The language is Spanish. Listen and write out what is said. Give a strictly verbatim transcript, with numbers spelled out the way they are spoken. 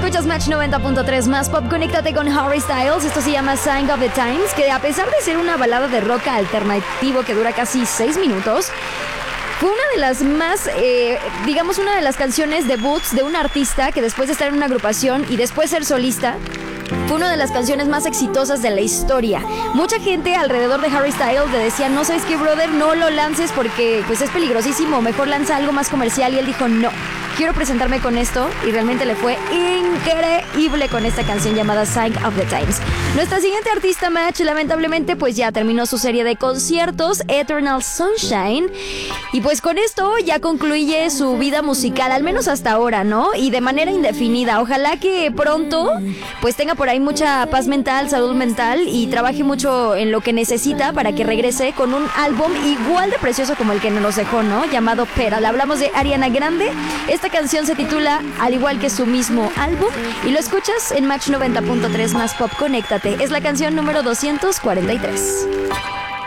Escuchas Match noventa punto tres más pop. Conéctate con Harry Styles. Esto se llama Sign of the Times, que a pesar de ser una balada de rock alternativo que dura casi seis minutos, fue una de las más, eh, digamos, una de las canciones debuts de un artista que después de estar en una agrupación y después ser solista, fue una de las canciones más exitosas de la historia. Mucha gente alrededor de Harry Styles le decía, no sabes qué, brother, no lo lances porque pues es peligrosísimo, mejor lanza algo más comercial. Y él dijo, no, quiero presentarme con esto, y realmente le fue increíble con esta canción llamada Sign of the Times. Nuestra siguiente artista, Match, lamentablemente pues ya terminó su serie de conciertos, Eternal Sunshine, y pues con esto ya concluye su vida musical, al menos hasta ahora, ¿no? Y de manera indefinida. Ojalá que pronto pues tenga por ahí mucha paz mental, salud mental, y trabaje mucho en lo que necesita para que regrese con un álbum igual de precioso como el que nos dejó, ¿no? Llamado Pearl. Hablamos de Ariana Grande. Esta canción se titula al igual que su mismo álbum y lo escuchas en Match noventa punto tres más pop. Conéctate. Es la canción número doscientos cuarenta y tres.